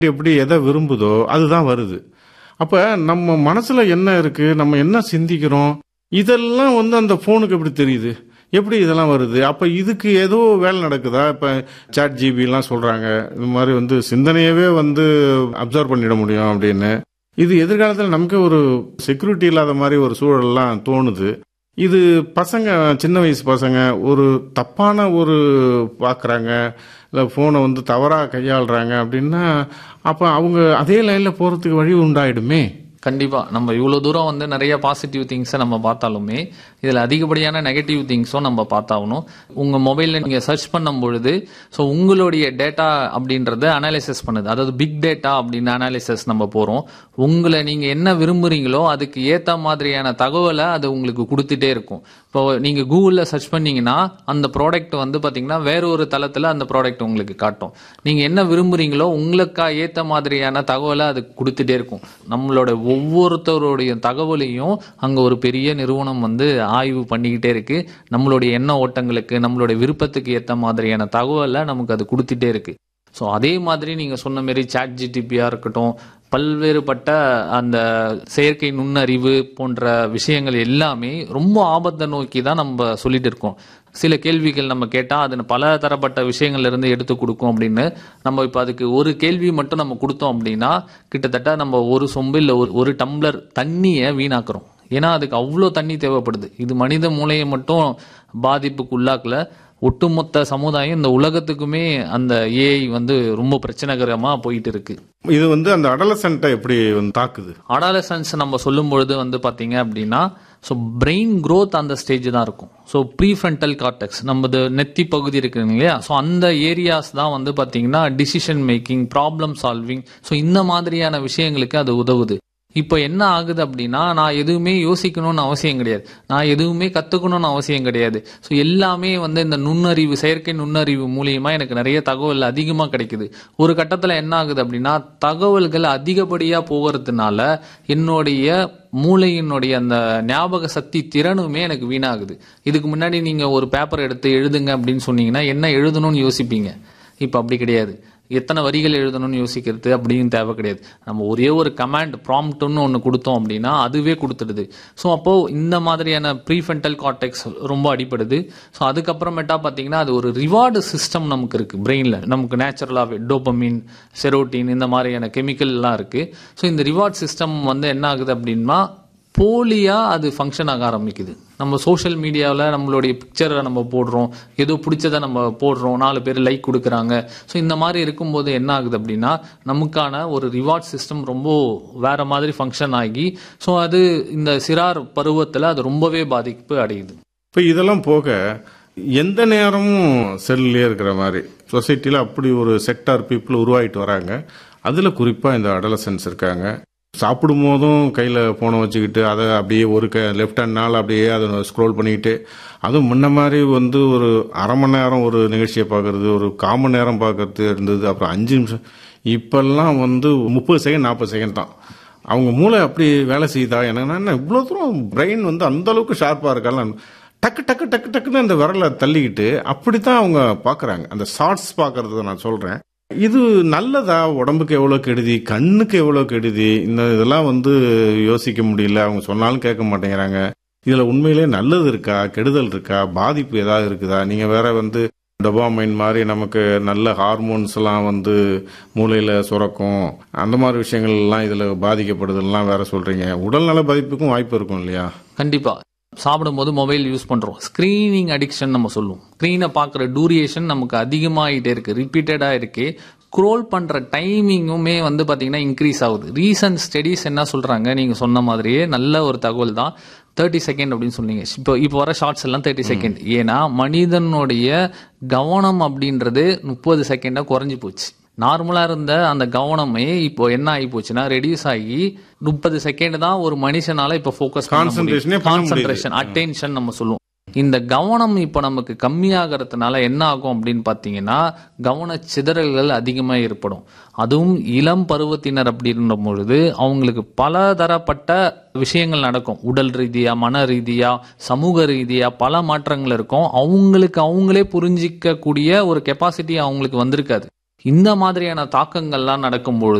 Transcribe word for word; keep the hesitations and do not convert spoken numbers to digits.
எப்படி எதை விரும்புதோ அதுதான் வருது. அப்ப நம்ம மனசுல என்ன இருக்கு, நம்ம என்ன சிந்திக்கிறோம், இதெல்லாம் வந்து அந்த போனுக்கு எப்படி தெரியுது, எப்படி இதெல்லாம் வருது? அப்ப இதுக்கு ஏதோ வேலை நடக்குதா? இப்ப சாட் ஜிபி எல்லாம் சொல்றாங்க இந்த மாதிரி வந்து சிந்தனையவே வந்து அப்சர்வ் பண்ணிட முடியும் அப்படின்னு. இது எதிர்காலத்தில் நமக்கு ஒரு செக்யூரிட்டி இல்லாத மாதிரி ஒரு சூழல்லாம் தோணுது. இது பசங்க, சின்ன வயசு பசங்க ஒரு தப்பான ஒரு பார்க்குறாங்க, இல்லை ஃபோனை வந்து தவறாக கையாளுறாங்க அப்படின்னா அப்போ அவங்க அதே லைனில் போகிறதுக்கு வழி உண்டாயிடுமே. கண்டிப்பா நம்ம இவ்வளவு தூரம் வந்து நிறைய பாசிட்டிவ் திங்ஸை நம்ம பார்த்தாலுமே இதுல அதிகப்படியான நெகட்டிவ் திங்ஸும் நம்ம பார்த்தாகணும். உங்க மொபைல்ல நீங்க சர்ச் பண்ணும் பொழுது ஸோ உங்களுடைய டேட்டா அப்படின்றத அனாலிசிஸ் பண்ணுது. அதாவது பிக் டேட்டா அப்படின்னு அனாலிசிஸ் நம்ம போறோம். உங்களை நீங்க என்ன விரும்புறீங்களோ அதுக்கு ஏத்த மாதிரியான தகவலை அது உங்களுக்கு கொடுத்துட்டே இருக்கும். இப்போ நீங்க கூகுள்ல சர்ச் பண்ணீங்கன்னா அந்த ப்ராடக்ட் வந்து பாத்தீங்கன்னா வேற ஒரு தளத்துல அந்த ப்ராடக்ட் உங்களுக்கு காட்டும். நீங்க என்ன விரும்புறீங்களோ உங்களுக்கா ஏத்த மாதிரியான தகவலை அது கொடுத்துட்டே இருக்கும். நம்மளோட ஒவ்வொருத்தருடைய தகவலையும் அங்க ஒரு பெரிய நிறுவனம் வந்து ஆய்வு பண்ணிக்கிட்டே இருக்கு. நம்மளுடைய எண்ண ஓட்டங்களுக்கு, நம்மளுடைய விருப்பத்துக்கு ஏத்த மாதிரியான தகவலை நமக்கு அது கொடுத்துட்டே இருக்கு. ஸோ அதே மாதிரி நீங்க சொன்ன மாதிரி சாட் ஜிடிபியா இருக்கட்டும், பல்வேறுபட்ட அந்த செயற்கை நுண்ணறிவு போன்ற விஷயங்கள் எல்லாமே ரொம்ப ஆபத்தை நோக்கி தான் நம்ம சொல்லிட்டு இருக்கோம். சில கேள்விகள் நம்ம கேட்டா அது பல தரப்பட்ட விஷயங்கள்ல இருந்து எடுத்து கொடுக்கும் அப்படின்னு. நம்ம இப்ப அதுக்கு ஒரு கேள்வி மட்டும் நம்ம கொடுத்தோம் அப்படின்னா கிட்டத்தட்ட நம்ம ஒரு சொம்பு இல்லை ஒரு டம்ளர் தண்ணியை வீணாக்குறோம். ஏன்னா அதுக்கு அவ்வளோ தண்ணி தேவைப்படுது. இது மனித மூளையை மட்டும் பாதிப்புக்கு உள்ளாக்கல, ஒட்டுமொத்த சமுதாயம் இந்த உலகத்துக்குமே அந்த ஏஐ வந்து ரொம்ப பிரச்சனைகரமா போயிட்டு இருக்கு. இது வந்து அந்த அடலசன்ட்டை எப்படி வந்து தாக்குது? அடாலசன்ஸ் நம்ம சொல்லும் பொழுது வந்து பாத்தீங்க அப்படின்னா ஸோ பிரெயின் க்ரோத் அந்த ஸ்டேஜ் தான் இருக்கும். ஸோ ப்ரீஃப்ரண்டல் கார்டெக்ஸ் நமது நெத்தி பகுதி இருக்குங்க இல்லையா, ஸோ அந்த ஏரியாஸ் தான் வந்து பாத்தீங்கன்னா decision making, problem solving, so இந்த மாதிரியான விஷயங்களுக்கு அது உதவுது. இப்போ என்ன ஆகுது அப்படின்னா நான் எதுவுமே யோசிக்கணும்னு அவசியம் கிடையாது, நான் எதுவுமே கத்துக்கணும்னு அவசியம் கிடையாது. ஸோ எல்லாமே வந்து இந்த நுண்ணறிவு, செயற்கை நுண்ணறிவு மூலியமா எனக்கு நிறைய தகவல் அதிகமா கிடைக்குது. ஒரு கட்டத்துல என்ன ஆகுது அப்படின்னா தகவல்கள் அதிகப்படியா போகிறதுனால என்னுடைய மூளையினுடைய அந்த ஞாபக சக்தி திறனுமே எனக்கு வீணாகுது. இதுக்கு முன்னாடி நீங்க ஒரு பேப்பர் எடுத்து எழுதுங்க அப்படின்னு சொன்னீங்கன்னா என்ன எழுதணும்னு யோசிப்பீங்க. இப்ப அப்படி கிடையாது. எத்தனை வரிகள் எழுதணும்னு யோசிக்கிறது அப்படின்னு தேவை கிடையாது. நம்ம ஒரே ஒரு கமாண்ட் ப்ராம்ப்ட்னு ஒன்று கொடுத்தோம் அப்படின்னா அதுவே கொடுத்துடுது. ஸோ அப்போ இந்த மாதிரியான ப்ரீஃப்ரண்டல் கார்டெக்ஸ் ரொம்ப அடிப்படுது. ஸோ அதுக்கப்புறமேட்டா பார்த்தீங்கன்னா அது ஒரு ரிவார்டு சிஸ்டம் நமக்கு இருக்கு பிரெயினில். நமக்கு நேச்சுரலாகவே டோபமின், செரோட்டின் இந்த மாதிரியான கெமிக்கல்லாம் இருக்கு. ஸோ இந்த ரிவார்ட் சிஸ்டம் வந்து என்ன ஆகுது அப்படின்னா போலியா அது ஃபங்க்ஷன் ஆக ஆரம்பிக்குது. நம்ம சோஷியல் மீடியாவில் நம்மளுடைய பிக்சரை நம்ம போடுறோம், ஏதோ பிடிச்சதை நம்ம போடுறோம், நாலு பேர் லைக் கொடுக்குறாங்க. ஸோ இந்த மாதிரி இருக்கும்போது என்ன ஆகுது அப்படின்னா நமக்கான ஒரு ரிவார்ட் சிஸ்டம் ரொம்ப வேற மாதிரி ஃபங்க்ஷன் ஆகி ஸோ அது இந்த சிறார் பருவத்தில் அது ரொம்பவே பாதிப்பு அடையுது. இப்போ இதெல்லாம் போக எந்த நேரமும் செல்லே இருக்கிற மாதிரி சொசைட்டியில் அப்படி ஒரு செக்டார் பீப்புள் உருவாகிட்டு வராங்க. அதில் குறிப்பாக இந்த அடலசன்ஸ் இருக்காங்க. சாப்பிடும் போதும் கையில் ஃபோனை வச்சுக்கிட்டு அதை அப்படியே ஒரு க லெஃப்ட் ஹேண்ட்னால் அப்படியே அதை ஸ்க்ரோல் பண்ணிக்கிட்டு, அதுவும் முன்ன மாதிரி வந்து ஒரு அரை மணி நேரம் ஒரு நிகழ்ச்சியை பார்க்கறது, ஒரு கால் மணி நேரம் பார்க்கறது இருந்தது. அப்புறம் அஞ்சு நிமிஷம், இப்பெல்லாம் வந்து முப்பது செகண்ட் நாற்பது செகண்ட் தான். அவங்க மூளை அப்படி வேலை செய்யுதா என்னன்னா இவ்வளோ தூரம் பிரெயின் வந்து அந்த அளவுக்கு ஷார்ப்பாக இருக்காங்க. டக்கு டக்கு டக்கு டக்குன்னு அந்த விரலை தள்ளிக்கிட்டு அப்படித்தான் அவங்க பார்க்குறாங்க. அந்த ஷார்ட்ஸ் பார்க்கறத நான் சொல்கிறேன். இது நல்லதா? உடம்புக்கு எவ்வளோ கெடுதி, கண்ணுக்கு எவ்வளோ கெடுதி, இந்த இதெல்லாம் வந்து யோசிக்க முடியல. அவங்க சொன்னாலும் கேட்க மாட்டேங்கிறாங்க. இதில் உண்மையிலே நல்லது இருக்கா, கெடுதல் இருக்கா, பாதிப்பு ஏதாவது இருக்குதா? நீங்கள் வேற வந்து டொபாமைன் மாதிரி நமக்கு நல்ல ஹார்மோன்ஸ் எல்லாம் வந்து மூளையில் சுரக்கும், அந்த மாதிரி விஷயங்கள் எல்லாம் இதில் பாதிக்கப்படுதெல்லாம் வேற சொல்றீங்க. உடல்நல பாதிப்புக்கும் வாய்ப்பு இருக்கும் இல்லையா? கண்டிப்பா. சாப்பிடும் போது மொபைல் யூஸ் பண்றோம், ஸ்கிரீனிங் அடிக்ஷன் நம்ம சொல்லுவோம். ஸ்கிரீனை பார்க்குற டூரியேஷன் நமக்கு அதிகமாகிட்டே இருக்கு, ரிப்பீட்டடா இருக்கு. ஸ்க்ரோல் பண்ற டைமிங்குமே வந்து பாத்தீங்கன்னா இன்க்ரீஸ் ஆகுது. ரீசன்ட் ஸ்டடிஸ் என்ன சொல்றாங்க, நீங்க சொன்ன மாதிரியே நல்ல ஒரு தகவல் தான். தேர்ட்டி செகண்ட் அப்படின்னு சொன்னீங்க. இப்போ இப்போ வர ஷார்ட்ஸ் எல்லாம் தேர்ட்டி செகண்ட். ஏன்னா மனிதனுடைய கவனம் அப்படின்றது முப்பது செகண்டா குறைஞ்சி போச்சு. நார்மலா இருந்த அந்த கவனமே இப்போ என்ன ஆகி போச்சுன்னா ரெடியூஸ் ஆகி முப்பது செகண்ட் தான் ஒரு மனுஷனால இப்ப ஃபோக்கஸ் கான்சென்ட்ரேஷன், அட்டென்ஷன் நம்ம சொல்லுவோம். இந்த கவனம் இப்ப நமக்கு கம்மியாகிறதுனால என்ன ஆகும் அப்படின்னு பாத்தீங்கன்னா கவன சிதறல்கள் அதிகமா ஏற்படும். அதுவும் இளம் பருவத்தினர் அப்படின்ற பொழுது அவங்களுக்கு பல தரப்பட்ட விஷயங்கள் நடக்கும். உடல் ரீதியா, மன ரீதியா, சமூக ரீதியா பல மாற்றங்கள் இருக்கும். அவங்களுக்கு அவங்களே புரிஞ்சிக்க கூடிய ஒரு கெப்பாசிட்டி அவங்களுக்கு வந்திருக்காது. இந்த மாதிரியான தாக்கங்கள்லாம் நடக்கும்பொழுது